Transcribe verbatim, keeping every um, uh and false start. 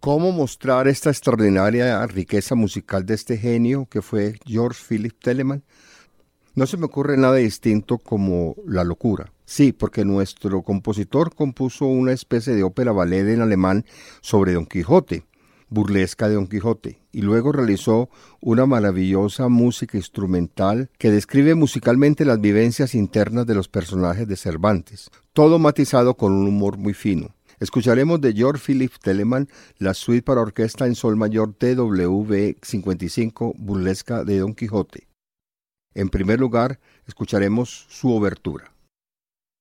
¿Cómo mostrar esta extraordinaria riqueza musical de este genio que fue George Philip Telemann? No se me ocurre nada distinto como la locura. Sí, porque nuestro compositor compuso una especie de ópera ballet en alemán sobre Don Quijote, burlesca de Don Quijote, y luego realizó una maravillosa música instrumental que describe musicalmente las vivencias internas de los personajes de Cervantes, todo matizado con un humor muy fino. Escucharemos de George Philip Telemann la suite para orquesta en sol mayor T W cincuenta y cinco, burlesca de Don Quijote. En primer lugar, escucharemos su obertura.